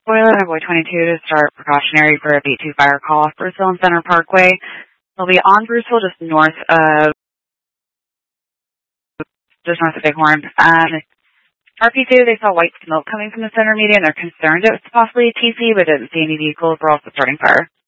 Boiler Boy 22 to start precautionary for a B2 fire call off Bruceville and Center Parkway. They'll be on Bruceville, just north of Bighorn. RP2, they saw white smoke coming from the center median. They're concerned it was possibly a TC, but didn't see any vehicles. We're also starting fire.